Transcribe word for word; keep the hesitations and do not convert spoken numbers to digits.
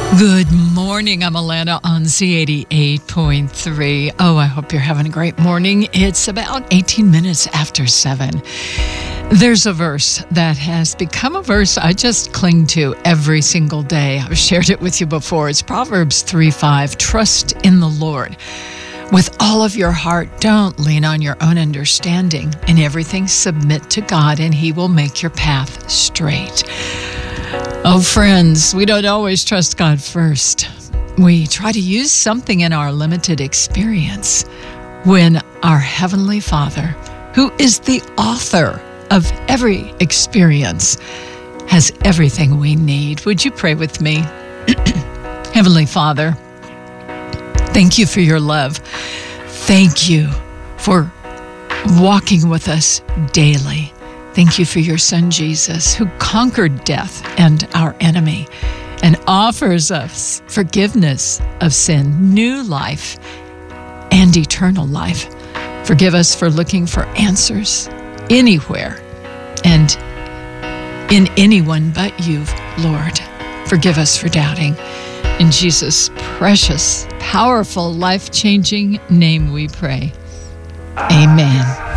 Good morning. I'm Alana on Z eighty-eight point three. Oh, I hope you're having a great morning. It's about eighteen minutes after seven. There's a verse that has become a verse I just cling to every single day. I've shared it with you before. It's Proverbs three five. Trust in the Lord with all of your heart. Don't lean on your own understanding. In everything, submit to God, and He will make your path straight. Oh, friends, we don't always trust God first. We try to use something in our limited experience when our Heavenly Father, who is the author of every experience, has everything we need. Would you pray with me? Heavenly Father, thank you for your love. Thank you for walking with us daily. Thank you for your Son, Jesus, who conquered death and our enemy and offers us forgiveness of sin, new life, and eternal life. Forgive us for looking for answers anywhere and in anyone but you, Lord. Forgive us for doubting. In Jesus' precious, powerful, life-changing name we pray. Amen.